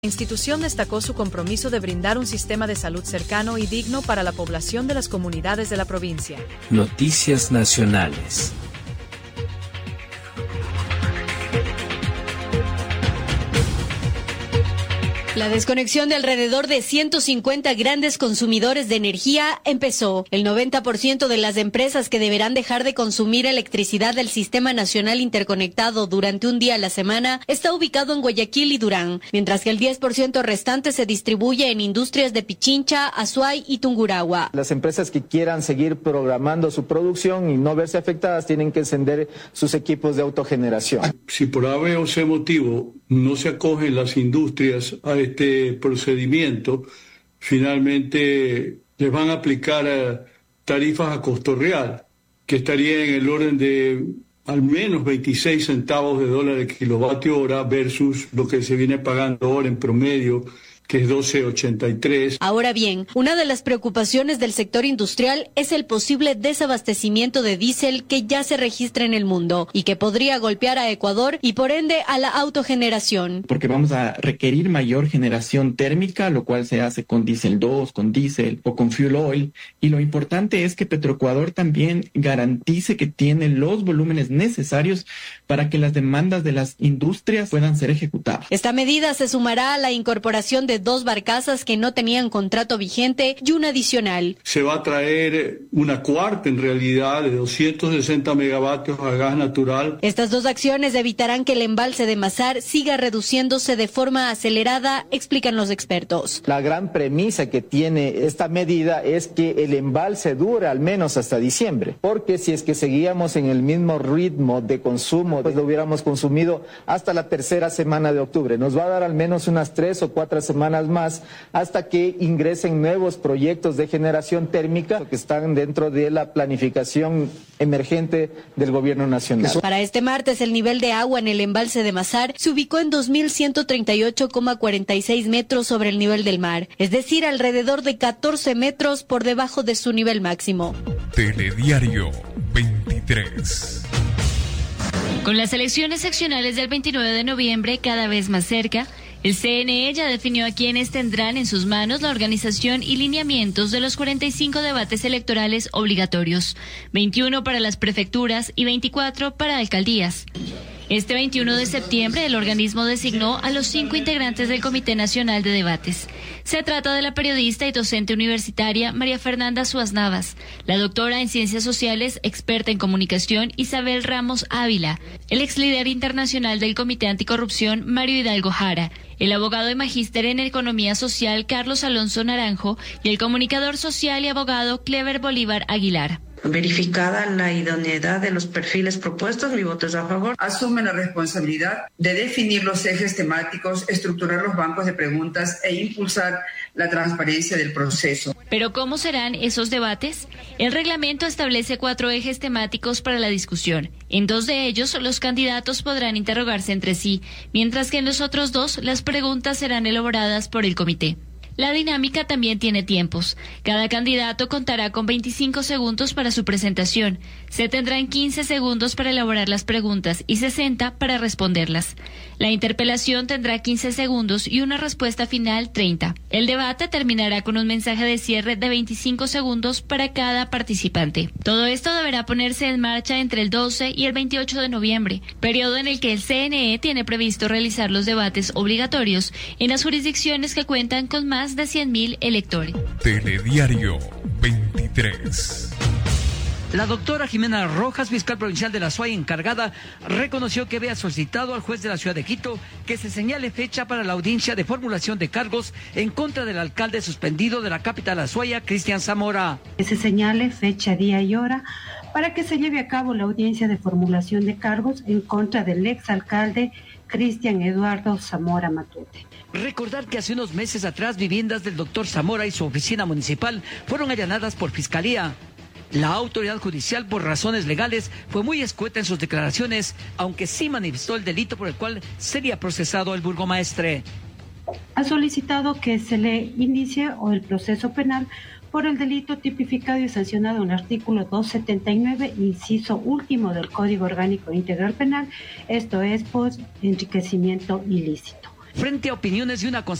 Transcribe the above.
La institución destacó su compromiso de brindar un sistema de salud cercano y digno para la población de las comunidades de la provincia. Noticias nacionales. La desconexión de alrededor de 150 grandes consumidores de energía empezó. El 90% de las empresas que deberán dejar de consumir electricidad del Sistema Nacional Interconectado durante un día a la semana está ubicado en Guayaquil y Durán, mientras que el 10% restante se distribuye en industrias de Pichincha, Azuay y Tungurahua. Las empresas que quieran seguir programando su producción y no verse afectadas tienen que encender sus equipos de autogeneración. Si por haber o C motivo no se acogen las industrias a este procedimiento, finalmente les van a aplicar tarifas a costo real, que estaría en el orden de al menos 26 centavos de dólar el kilovatio hora versus lo que se viene pagando ahora en promedio, que es 12.83. Ahora bien, una de las preocupaciones del sector industrial es el posible desabastecimiento de diésel que ya se registra en el mundo y que podría golpear a Ecuador y por ende a la autogeneración. Porque vamos a requerir mayor generación térmica, lo cual se hace con diésel 2, con diésel o con fuel oil. Y lo importante es que Petroecuador también garantice que tiene los volúmenes necesarios para que las demandas de las industrias puedan ser ejecutadas. Esta medida se sumará a la incorporación de 2 barcazas que no tenían contrato vigente y una adicional. Se va a traer una cuarta, en realidad, de 260 megavatios a gas natural. Estas 2 acciones evitarán que el embalse de Mazar siga reduciéndose de forma acelerada, explican los expertos. La gran premisa que tiene esta medida es que el embalse dure al menos hasta diciembre, porque si es que seguíamos en el mismo ritmo de consumo, pues lo hubiéramos consumido hasta la tercera semana de octubre. Nos va a dar al menos unas 3 o 4 semanas más hasta que ingresen nuevos proyectos de generación térmica que están dentro de la planificación emergente del gobierno nacional. Para este martes, el nivel de agua en el embalse de Mazar se ubicó en 2.138,46 metros sobre el nivel del mar, es decir, alrededor de 14 metros por debajo de su nivel máximo. Telediario 23. Con las elecciones seccionales del 29 de noviembre cada vez más cerca, el CNE ya definió a quienes tendrán en sus manos la organización y lineamientos de los 45 debates electorales obligatorios, 21 para las prefecturas y 24 para alcaldías. Este 21 de septiembre, el organismo designó a los 5 integrantes del Comité Nacional de Debates. Se trata de la periodista y docente universitaria María Fernanda Suaz Navas, la doctora en Ciencias Sociales, experta en comunicación Isabel Ramos Ávila, el ex líder internacional del Comité Anticorrupción Mario Hidalgo Jara, el abogado y magíster en Economía Social Carlos Alonso Naranjo y el comunicador social y abogado Clever Bolívar Aguilar. Verificada la idoneidad de los perfiles propuestos, mi voto es a favor. Asume la responsabilidad de definir los ejes temáticos, estructurar los bancos de preguntas e impulsar la transparencia del proceso. ¿Pero cómo serán esos debates? El reglamento establece 4 ejes temáticos para la discusión. En 2 de ellos, los candidatos podrán interrogarse entre sí, mientras que en los otros 2, las preguntas serán elaboradas por el comité. La dinámica también tiene tiempos. Cada candidato contará con 25 segundos para su presentación. Se tendrán 15 segundos para elaborar las preguntas y 60 para responderlas. La interpelación tendrá 15 segundos y una respuesta final 30. El debate terminará con un mensaje de cierre de 25 segundos para cada participante. Todo esto deberá ponerse en marcha entre el 12 y el 28 de noviembre, periodo en el que el CNE tiene previsto realizar los debates obligatorios en las jurisdicciones que cuentan con más de 100.000 electores. Telediario 23. La doctora Jimena Rojas, fiscal provincial de la Azuay encargada, reconoció que había solicitado al juez de la ciudad de Quito que se señale fecha para la audiencia de formulación de cargos en contra del alcalde suspendido de la capital azuaya, Cristian Zamora. Que se señale fecha, día y hora para que se lleve a cabo la audiencia de formulación de cargos en contra del exalcalde Cristian Eduardo Zamora Matute. Recordar que hace unos meses atrás viviendas del doctor Zamora y su oficina municipal fueron allanadas por fiscalía. La autoridad judicial, por razones legales, fue muy escueta en sus declaraciones, aunque sí manifestó el delito por el cual sería procesado el burgomaestre. Ha solicitado que se le inicie el proceso penal por el delito tipificado y sancionado en el artículo 279, inciso último del Código Orgánico Integral Penal, esto es, por enriquecimiento ilícito. frente a opiniones de una